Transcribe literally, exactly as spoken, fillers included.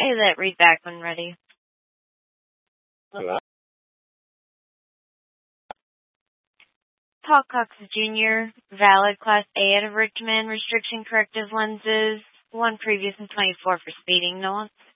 Say that read back when ready. Hello? Paul Cox Junior, valid Class A out of Richmond, restriction corrective lenses, one previous and twenty-four for speeding, no